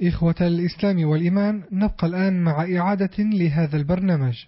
إخوة الإسلام والإيمان، نبقى الآن مع إعادة لهذا البرنامج.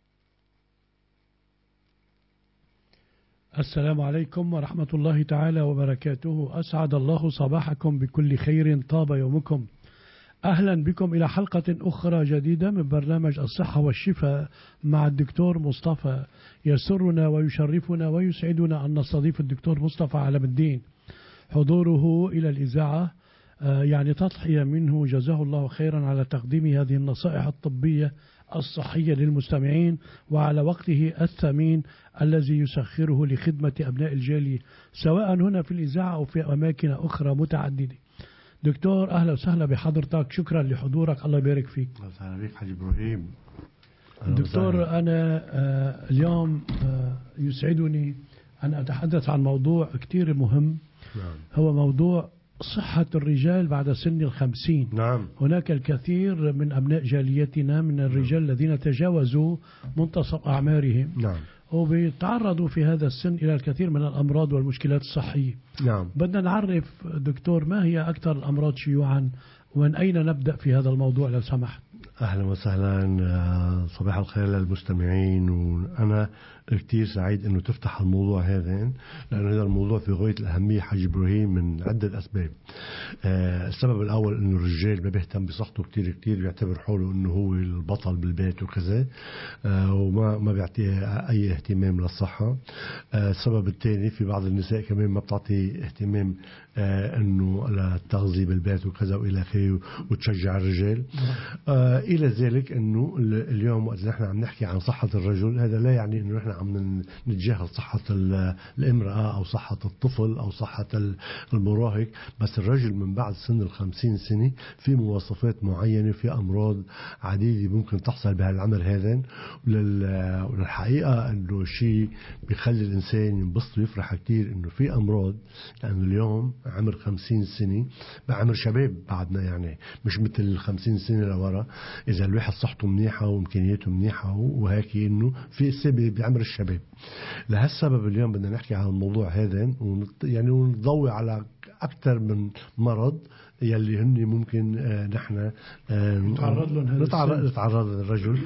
السلام عليكم ورحمة الله تعالى وبركاته. أسعد الله صباحكم بكل خير، طاب يومكم. أهلا بكم إلى حلقة أخرى جديدة من برنامج الصحة والشفاء مع الدكتور مصطفى. يسرنا ويشرفنا ويسعدنا أن نستضيف الدكتور مصطفى علم الدين. حضوره إلى الإذاعة يعني تضحية منه، جزاه الله خيرا على تقديم هذه النصائح الطبية الصحية للمستمعين، وعلى وقته الثمين الذي يسخره لخدمة أبناء الجالية سواء هنا في الإذاعة أو في أماكن أخرى متعددة. دكتور أهلا وسهلا بحضرتك، شكرا لحضورك، الله يبارك فيك. أهلا بك حاج إبراهيم. دكتور أنا اليوم يسعدني أن أتحدث عن موضوع كتير مهم. هو موضوع صحة الرجال بعد سن 50. نعم. هناك الكثير من أبناء جاليتنا من الرجال الذين تجاوزوا منتصف أعمارهم. نعم. وبيتعرضوا في هذا السن إلى الكثير من الأمراض والمشكلات الصحية. نعم. بدنا نعرف دكتور ما هي أكثر الأمراض شيوعا، ومن أين نبدأ في هذا الموضوع لو سمحت؟ أهلا وسهلا، صباح الخير للمستمعين. وأنا كتير سعيد أنه تفتح الموضوع هذا، لأن هذا الموضوع في غاية الأهمية حاج إبراهيم من عدة أسباب. السبب الأول أنه الرجال ما بيهتم بصحته كتير، بيعتبر حوله أنه هو البطل بالبيت وكذا، وما بيعطيه أي اهتمام للصحة. السبب الثاني في بعض النساء كمان ما بتعطي اهتمام أنه للتغذية بالبيت وكذا وإلى آخره، وتشجع الرجال. إلى ذلك أنه اليوم وقت نحن عم نحكي عن صحة الرجل، هذا لا يعني أنه نحن عم نتجاهل صحة الامرأة أو صحة الطفل أو صحة المراهق. بس الرجل من بعد سن 50 سنة في مواصفات معينة، في أمراض عديدة ممكن تحصل بهالعمر هذا. وللحقيقة أنه شيء بيخلي الإنسان ينبسط ويفرح كتير، أنه في أمراض، لأنه اليوم عمر 50 سنة بعمر شباب بعدنا، يعني مش مثل 50 سنة لورا. إذا الواحد صحته منيحة وإمكانياته منيحة وهيك، إنه في سبب بعمر الشباب. لهالسبب اليوم بدنا نحكي عن الموضوع هذا، يعني ونضوي على أكثر من مرض يلي هن ممكن نحن نتعرض للرجل.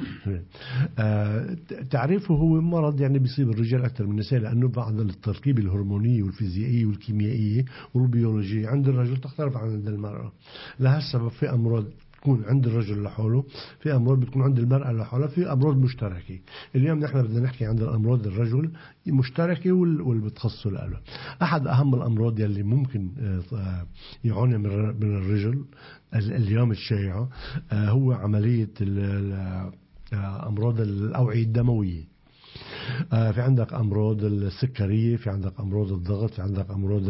تعريفه هو مرض يعني بيصيب الرجال أكثر من النساء، لأنه بعض التركيب الهرمونية والفيزيائية والكيميائية والبيولوجية عند الرجل تختلف عن عند المرأة. لهالسبب في أمراض تكون عند الرجل لحاله، في أمراض بتكون عند المرأة لحالها، في أمراض مشتركة. اليوم نحن بدنا نحكي عن الأمراض الرجل مشتركة واللي بتخصه له. أحد أهم الأمراض يلي ممكن يعاني من الرجل اليوم الشائعة هو عملية أمراض الأوعية الدموية. في عندك أمراض السكرية، في عندك أمراض الضغط، في عندك أمراض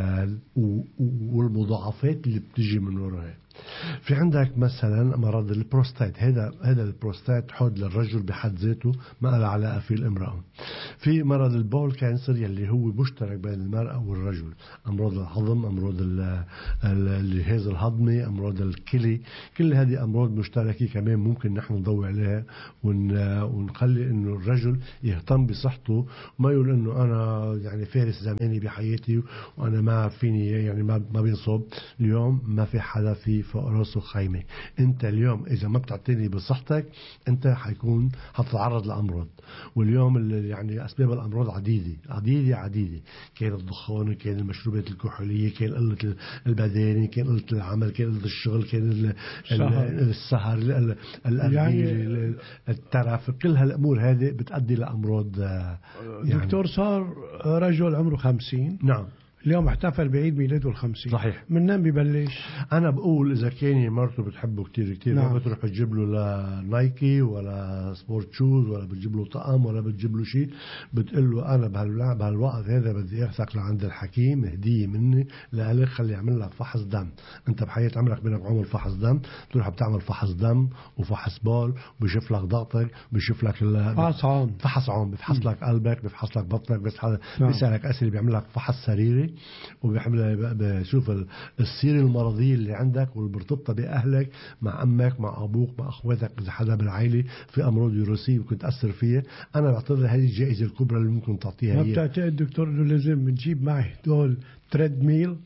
والمضاعفات اللي بتجي من وراها. في عندك مثلا مرض البروستات، هذا البروستات حاد للرجل بحد ذاته، ما له علاقة في الامرأة. في مرض البول كانسر يلي هو مشترك بين المرأة والرجل. أمراض الهضم، أمراض الجهاز الهضمي، أمراض الكلى، كل هذه أمراض مشتركة كمان ممكن نحن نضوي عليها ونخلي إنه الرجل يهتم بصحته، وما يقول إنه أنا يعني فارس زماني بحياتي وأنا ما فيني يعني ما بينصب. اليوم ما في حدا فوق راسه خيمة. انت اليوم اذا ما بتعتني بصحتك انت حتتعرض لأمراض. واليوم يعني اسباب الامراض عديدة. كان الدخان، كان المشروبات الكحولية، كان قلة البداني، كان قلة العمل، كان قلة الشغل، كان السهر، الأغنية، يعني الترف. كل هالامور هذه بتؤدي لأمراض. يعني دكتور صار رجل عمره 50، نعم، اليوم احتفل بعيد ميلاده 50. صحيح. منين ببلش؟ أنا بقول إذا كان مرته بتحبه كتير نعم. ما بتروح بتجيب له لا نايكي ولا سبورت شوز ولا بتجيب له طقم ولا بتجيب له شيء. بتقول له أنا بهالوقت هذا بدي أخذك لعند الحكيم، هدية مني لك، خلي يعمل لك فحص دم. أنت بحياة عمرك بدك عمل فحص دم، تروح بتعمل فحص دم وفحص بول، بيشوف لك ضغطك، بيشوف لك فحص عام، بفحص لك قلبك، بفحص لك بطنك، بيسألك أسئلة، بيعمل لك فحص سريري، وبيحمل بشوف السيرة المرضية اللي عندك واللي مرتبطة بأهلك، مع أمك، مع أبوك، مع أخواتك، إذا حدا بالعائلة في أمراض وراثية ممكن تأثر فيها. أنا بعتبر هذه الجائزة الكبرى اللي ممكن تعطيها. ما بتعتقد دكتور إنه لازم نجيب معي دول تريد ميل؟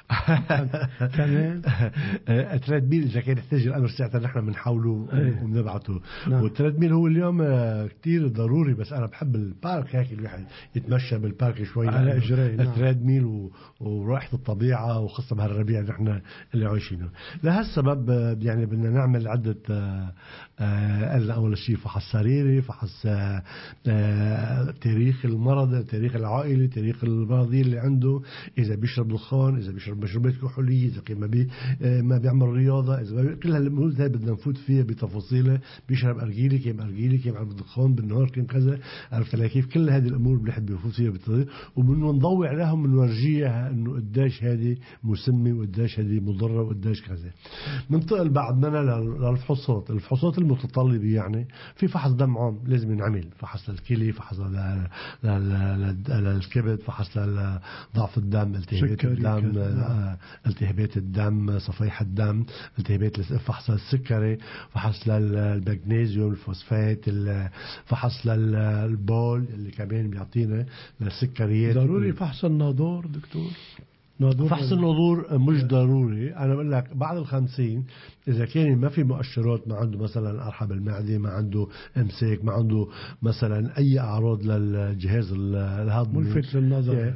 كمان 3 ميل إذا كان يحتاج الأمر ساعتها نحن بنحاوله وبنبعته. نعم. و3 ميل هو اليوم كتير ضروري، بس أنا بحب البارك، هيك الواحد يتمشى بالبارك شوي على إجري. 3 ميل ورائحة الطبيعة، وخاصة بهالربيع نحن اللي عايشينه. لهالسبب يعني بدنا نعمل عدة قلنا أول شيء فحص سريري، فحص تاريخ المرض، تاريخ العائلي، تاريخ المرضي اللي عنده، إذا بيشرب دخان، إذا بيشرب مشروبات كحولية، إذا ما بيعمل رياضة، إذا كل هالأمور هاي بدنا نفوت فيها بتفاصيلها. بيشرب أرجيلي كيف أرجيلي، كيف عم دخان بالنهار كيف كذا، عرفت كيف. كل هذه الأمور بنحب بيفوت فيها بالتفاصيل، وبنضوي عليهم بنورجيها إنه قديش هذه مسمى وقديش هذه مضرة وقديش كذا. ننتقل بعدنا للفحوصات. الفحوصات المتطلبة يعني في فحص دم عام لازم ينعمل، فحص للكلى، فحص للكبد، فحص لضعف الدم، التهابات الدم، التهابات الدم، صفائح الدم، التهابات، فحص للسكري، فحص للمغنيسيوم، الفوسفات، فحص للبول اللي كمان بيعطينا للسكريات. ضروري فحص الناظور دكتور؟ فحص النظور مش ضروري. أنا بقول لك بعد 50 إذا كان ما في مؤشرات، ما عنده مثلا أرحب المعدة، ما عنده إمساك، ما عنده مثلا أي أعراض للجهاز الهضمي ملفت للنظر،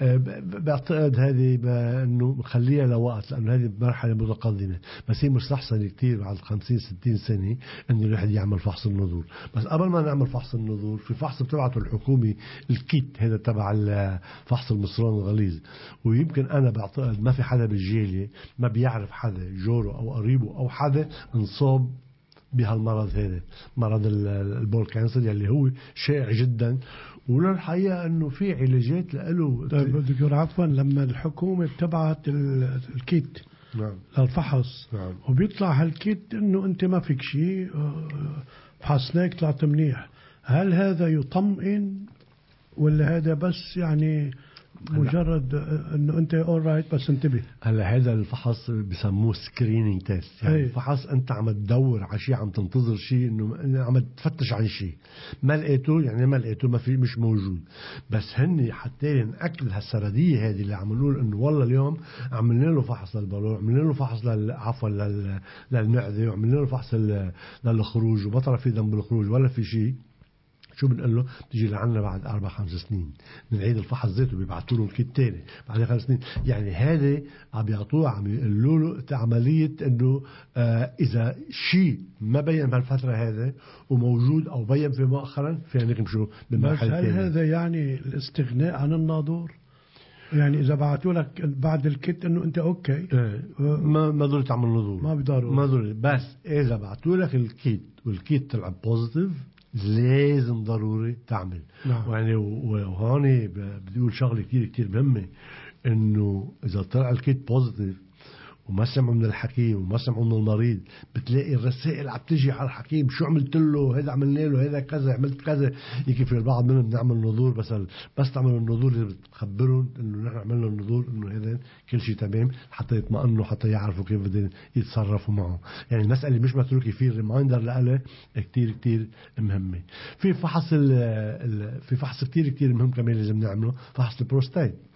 بعتقد هذه إنه خليها لوقت، لأنه هذه مرحلة متقدمة. بس هي مستحسن كتير بعد 50-60 سنة إنه الواحد يعمل فحص النظور. بس قبل ما نعمل فحص النظور في فحص بتبعته الحكومي، الكيت هذا تبع فحص المصران الغليظ. ويمكن أنا بعتقد ما في حدا بالجالية ما بيعرف حدا جوره أو قريبه أو حدا انصاب بهالمرض هذا، مرض البول كانسر، يلي هو شائع جدا. وللحقيقة أنه في علاجات له. طيب دكتور عفوا، لما الحكومة بتبعت الكيت نعم. للفحص، نعم. وبيطلع هالكيت أنه أنت ما فيك شيء، فحصناك طلعت منيح، هل هذا يطمئن ولا هذا بس يعني مجرد انه انت اورايت بس انتبه؟ هلا هذا الفحص بسموه سكرينينج تيست، يعني فحص انت عم تدور على شيء، عم تنتظر شيء، انه عم تفتش عن شيء ما لقيته، يعني ما لقيته، ما في، مش موجود. بس هني حتى ناكد هالسرديه هذه اللي عم نقول انه والله اليوم عملنا له فحص للبلوع، عملنا له فحص عفوا للمعده، وعملنا له فحص للخروج، وبطل في دم بالخروج ولا في شيء. شو بنقول له؟ بتيجي لعنا بعد 4-5 سنين بنعيد الفحص ذاته، بيبعتوا له الكيت تاني بعد 5 سنين. يعني هذا عم بيعطوه، عم يقولوا له عمليه انه اذا شيء ما بين بهالفتره هذا وموجود او بين في مؤخرا فينا نمشوا بمرحله ثانيه. هل هذا يعني الاستغناء عن الناظور؟ يعني اذا بعثوا لك بعد الكيت انه انت اوكي ما ضروري تعمل نظور، ما ضروري. بس اذا بعثوا لك الكيت والكيت طلع بوزيتيف لازم ضروري تعمل. نعم. يعني وهون بدي اقول شغله كتير مهمه، انه اذا طلع الكيت بوزيتيف وما سمعوا من الحكيم وما سمعوا من المريض، بتلاقي الرسائل عم تجي على الحكيم، شو عملت له، هذا عملنا له، هذا كذا، عملت كذا. يمكن في البعض منهم بنعمل نظور، بس تعمل النظور اللي بتخبرهم انه نحن عملنا النظور، انه هذا كل شيء تمام، حتى يطمئنوا، حتى يعرفوا كيف بدهم يتصرفوا معه. يعني المسألة مش متروكة، في ريمايندر لها كتير مهمة. في فحص في فحص كتير مهم كمان لازم نعمله، فحص البروستات.